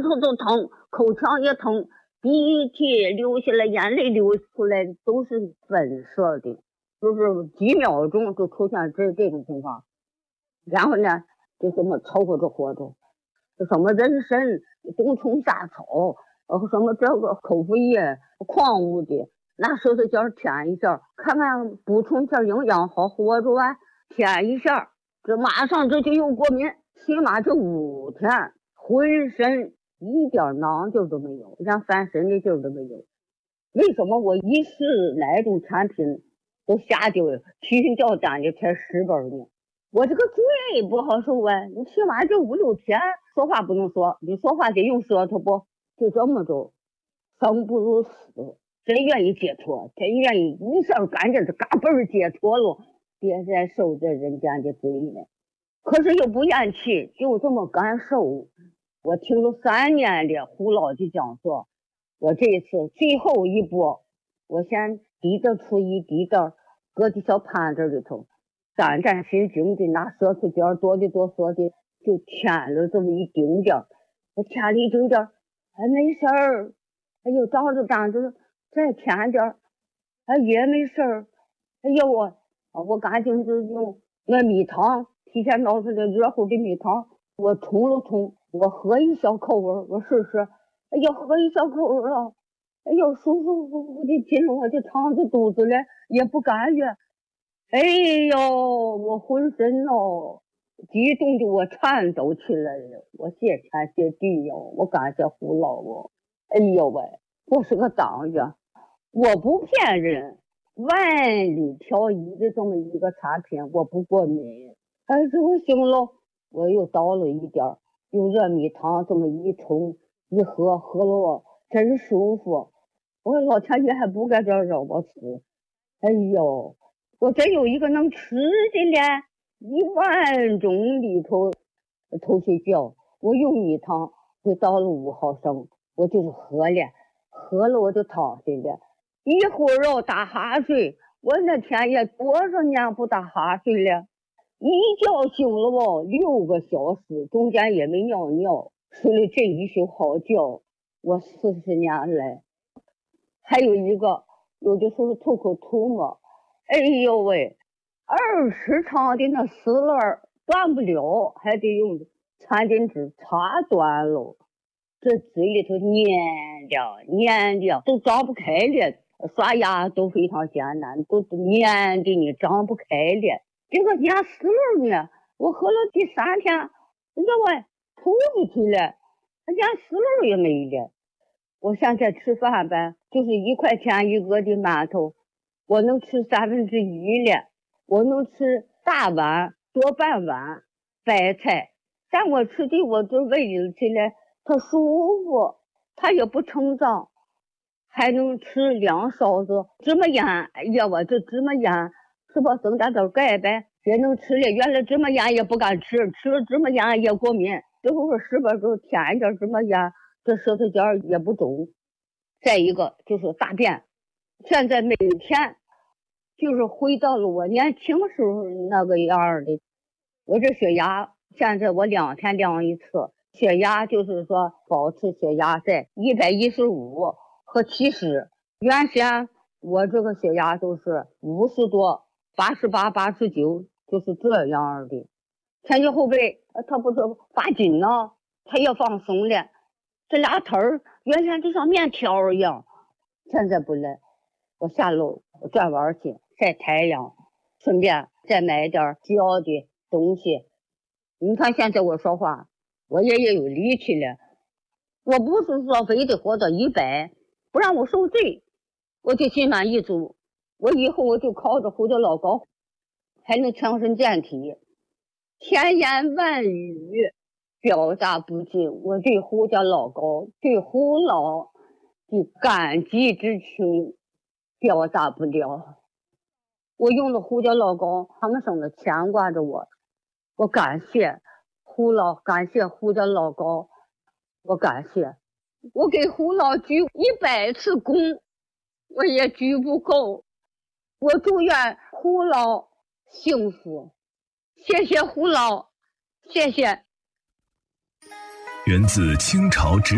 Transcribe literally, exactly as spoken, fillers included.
头都疼，口腔也疼，鼻涕流下来，眼泪流出来都是粉色的，就是几秒钟就出现这这种情况。然后呢，就这么凑合着活着，什么人参、冬虫夏草，呃，什么这个口服液、矿物的，拿手指尖舔一下，看看补充一下营养，好活着啊。舔一下，这马上这就有过敏，起码这五天，浑身一点囊劲都没有，连翻身的劲儿都没有。为什么我一试哪种产品都下掉提心吊胆的才十本呢？我这个嘴不好受啊，你起码这五六天说话不能说，你说话得用舌头不？就这么着，生不如死，真愿意解脱，真愿意一下感觉这嘎嘣儿解脱了。别再受这人间的罪了，可是又不咽气，就这么干受。我听了三年的胡老的讲座，我这一次最后一步，我先滴着出一滴着，搁在小盘子里头，战战心惊的拿舌头尖多的多嗦的，就舔了这么一丁点儿，我舔了一丁点儿，还没事儿，哎呦长着长着再舔点儿，还也没事儿，哎呦我。我赶紧就用那蜜糖，提前熬出来热乎的蜜糖，我冲了冲，我喝一小口味，我试试，哎呦，喝一小口味了，哎呦，舒舒服服的进我的肠子肚子里，也不感觉，哎呦，我浑身哦，激动的我颤抖起来了，我谢天谢地哟，我感谢胡老哦，哎呦喂，我是个党员，我不骗人。万里挑一的这么一个产品，我不过敏。哎，这我行了，我又倒了一点儿，用热蜜糖这么一冲一喝，喝了我真舒服。我老天爷还不该这让我吃。哎呦，我真有一个能吃的嘞！一碗钟里头头睡觉，我用蜜糖会倒了五毫升，我就是喝了，喝了我就躺下了。一会儿哦打哈睡，我那天也多少年不打哈睡了，一觉醒了哦六个小时，中间也没尿尿，睡了这一宿好觉。我四十年来，还有一个有的时候吐口吐沫，哎呦喂，二十长的那丝链断不了，还得用餐巾纸擦断了，这嘴里头黏的黏的都张不开了。刷牙都非常艰难，都黏的你张不开了。这个粘丝溜呢，我喝了第三天，人家我吐出去了，粘丝溜也没了。我现在吃饭呗，就是一块钱一个的馒头，我能吃三分之一了。我能吃大碗多半碗白菜，但我吃的我这胃里起来，它舒服，它也不成长。还能吃两勺子芝麻盐，哎呀，我这芝麻盐是不增加点钙呗？也能吃了。原来芝麻盐也不敢吃，吃了芝麻盐也过敏。最后说是不是添一点芝麻盐，这舌头尖也不肿。再一个就是大便，现在每天就是回到了我年轻时候那个样的。我这血压现在我两天量一次，血压就是说保持血压在一百一十五。和七十，原先我这个血压都是五十多、八十八、八十九，就是这样的。前肩后背，它不是发紧呢，它也放松了。这俩腿儿原先就像面条一样，现在不来。我下楼转弯去晒太阳，顺便再买点需要的东西。你看现在我说话，我也也有力气了。我不是说非得活到一百。不让我受罪，我就心满意足。我以后我就靠着胡椒老高，还能强身健体。千言万语表达不尽我对胡椒老高、对胡老的感激之情，表达不了。我用了胡椒老高，长生的牵挂着我。我感谢胡老，感谢胡椒老高，我感谢。我给胡老鞠一百次躬，我也鞠不够。我祝愿胡老幸福，谢谢胡老，谢谢。 源自清朝直